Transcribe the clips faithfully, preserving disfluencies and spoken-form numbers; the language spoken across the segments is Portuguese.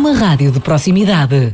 uma rádio de proximidade.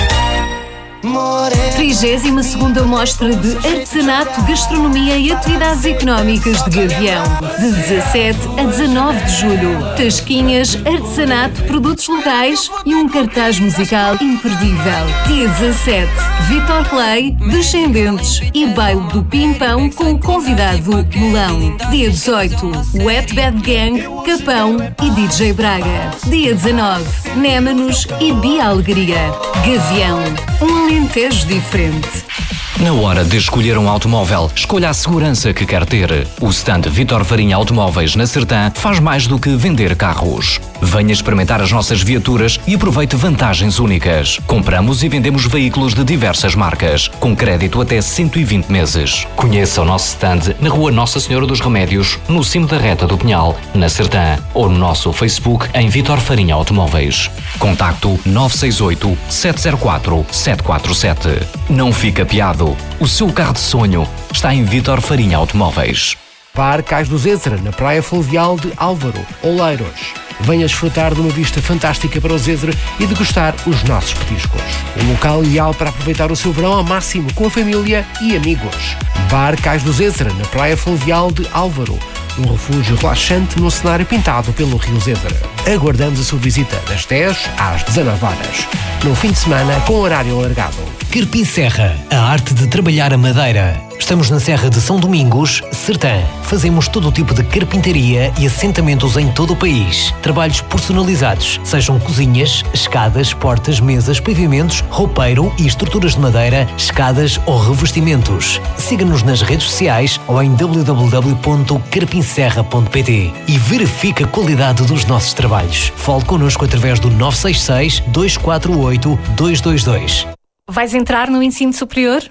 trigésima segunda Mostra de Artesanato, Gastronomia e Atividades Económicas de Gavião, de dezassete a dezanove de julho. Tasquinhas, artesanato, produtos locais e um cartaz musical imperdível. Dia dezassete, Vitor Clay, Descendentes e Baile do Pimpão com o convidado Melão. Dia dezoito, Wet Bad Gang, Capão e D J Braga. Dia dezanove, Némanos e Bia Alegria. Gavião, um Alentejo diferente. Na hora de escolher um automóvel, escolha a segurança que quer ter. O stand Vítor Farinha Automóveis na Sertã faz mais do que vender carros. Venha experimentar as nossas viaturas e aproveite vantagens únicas. Compramos e vendemos veículos de diversas marcas, com crédito até cento e vinte meses. Conheça o nosso stand na Rua Nossa Senhora dos Remédios, no cimo da Reta do Pinhal, na Sertã, ou no nosso Facebook em Vítor Farinha Automóveis. Contacto nove seis oito, sete zero quatro, sete quatro sete. Não fica piado. O seu carro de sonho está em Vítor Farinha Automóveis. Bar Cais do Zézera, na Praia Fluvial de Álvaro, Oleiros. Venha desfrutar de uma vista fantástica para o Zézera e degustar os nossos petiscos. Um local ideal para aproveitar o seu verão ao máximo com a família e amigos. Bar Cais do Zézera, na Praia Fluvial de Álvaro. Um refúgio relaxante no cenário pintado pelo Rio Zézera. Aguardamos a sua visita das dez às dezanove horas. No fim de semana com horário alargado. Carpim Serra, a arte de trabalhar a madeira. Estamos na Serra de São Domingos, Sertã. Fazemos todo o tipo de carpintaria e assentamentos em todo o país. Trabalhos personalizados, sejam cozinhas, escadas, portas, mesas, pavimentos, roupeiro e estruturas de madeira, escadas ou revestimentos. Siga-nos nas redes sociais ou em w w w ponto carpim serra ponto p t e verifique a qualidade dos nossos trabalhos. Fale connosco através do nove seis seis, dois quatro oito, dois dois dois. Vais entrar no ensino superior?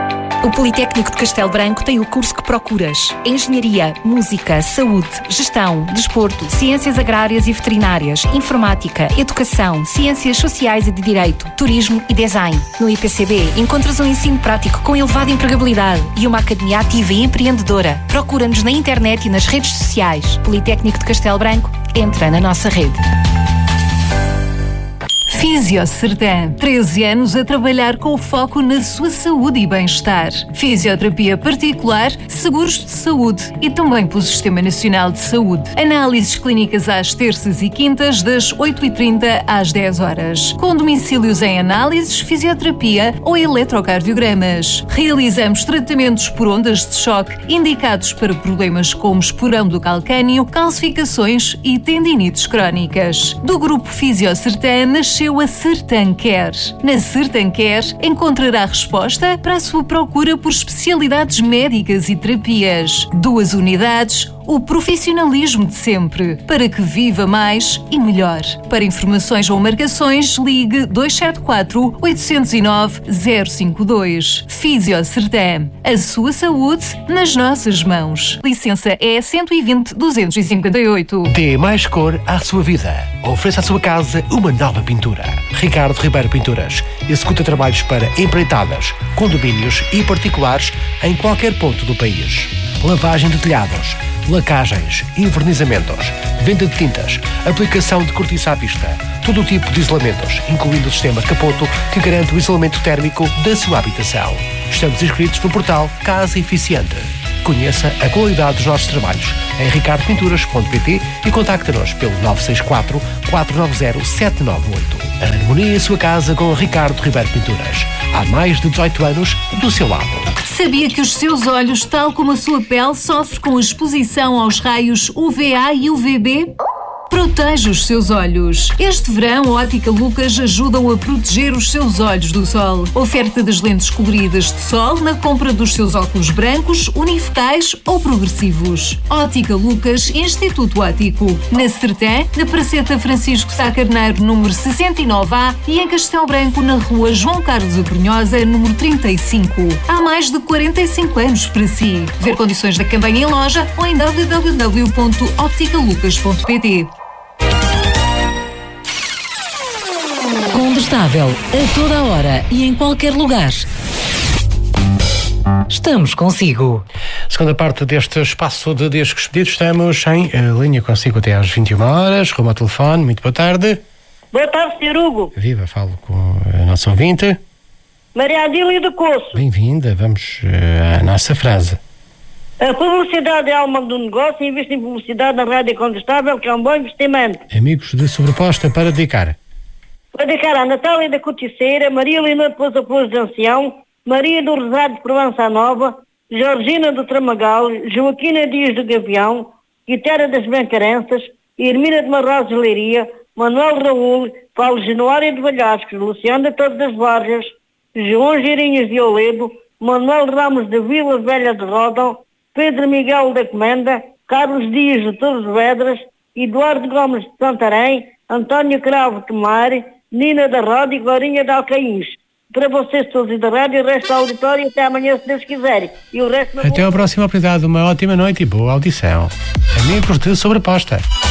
O Politécnico de Castelo Branco tem o curso que procuras. Engenharia, Música, Saúde, Gestão, Desporto, Ciências Agrárias e Veterinárias, Informática, Educação, Ciências Sociais e de Direito, Turismo e Design. No I P C B encontras um ensino prático com elevada empregabilidade e uma academia ativa e empreendedora. Procura-nos na internet e nas redes sociais. Politécnico de Castelo Branco, entra na nossa rede. Físio Sertã, treze anos a trabalhar com foco na sua saúde e bem-estar. Fisioterapia particular, seguros de saúde e também pelo Sistema Nacional de Saúde. Análises clínicas às terças e quintas, das oito e trinta às dez horas. Com domicílios em análises, fisioterapia ou eletrocardiogramas. Realizamos tratamentos por ondas de choque indicados para problemas como esporão do calcânio, calcificações e tendinites crónicas. Do grupo Físio Sertã nasceu a Sertã Care. Na Sertã Care encontrará resposta para a sua procura por especialidades médicas e terapias. Duas unidades, o profissionalismo de sempre, para que viva mais e melhor. Para informações ou marcações, ligue dois sete quatro, oito zero nove, zero cinco dois. Físio Sertã. A sua saúde nas nossas mãos. Licença E cento e vinte, duzentos e cinquenta e oito. Dê mais cor à sua vida. Ofereça à sua casa uma nova pintura. Ricardo Ribeiro Pinturas executa trabalhos para empreitadas, condomínios e particulares em qualquer ponto do país. Lavagem de telhados, lacagens, invernizamentos, venda de tintas, aplicação de cortiça à vista, todo o tipo de isolamentos, incluindo o sistema Capoto, que garante o isolamento térmico da sua habitação. Estamos inscritos no portal Casa Eficiente. Conheça a qualidade dos nossos trabalhos em ricardo pinturas ponto p t e contacte-nos pelo nove seis quatro, quatro nove zero, sete nove oito. Harmonia em sua casa com Ricardo Ribeiro Pinturas. Há mais de dezoito anos do seu lado. Sabia que os seus olhos, tal como a sua pele, sofrem com exposição aos raios U V A e U V B? Proteja os seus olhos. Este verão, a Ótica Lucas ajudam a proteger os seus olhos do sol. Oferta das lentes coloridas de sol na compra dos seus óculos brancos, unifocais ou progressivos. Ótica Lucas, Instituto Óptico. Na Sertã, na Praceta Francisco Sá Carneiro, número sessenta e nove A e em Castelo Branco, na Rua João Carlos Abrunhosa, número trinta e cinco. Há mais de quarenta e cinco anos para si. Ver condições da campanha em loja ou em w w w ponto óptica lucas ponto p t. Combustável a toda a hora e em qualquer lugar. Estamos consigo. Segunda parte deste espaço de discos pedidos, estamos em uh, linha consigo até às vinte e uma horas. Rumo ao telefone, muito boa tarde. Boa tarde, senhor Hugo. Viva, falo com a nossa ouvinte. Maria Adília de Coço. Bem-vinda, vamos uh, à nossa frase. A publicidade é alma do negócio e investe em publicidade na rádio incontestável, que é um bom investimento. Amigos de sobreposta para dedicar. Para dedicar a Natália da Corticeira, Maria Leonor de Pouso Apoio de Ancião, Maria do Rosário de Provença Nova, Georgina do Tramagal, Joaquina Dias do Gavião, Quitéria das Bencarenças, Irmina de Marroz de Leiria, Manuel Raul, Paulo Januário de Valhascos, Luciano de Todas as Vargas, João Girinhas de Oledo, Manuel Ramos de Vila Velha de Rodão, Pedro Miguel da Comenda, Carlos Dias de Torres Vedras, Eduardo Gomes de Santarém, António Cravo Tomar, Nina da Roda e Glorinha de Alcaíns. Para vocês todos e da rádio, o resto da auditório até amanhã, se Deus quiser. E o resto Até a próxima oportunidade, uma ótima noite e boa audição. Amigos de sobreposta.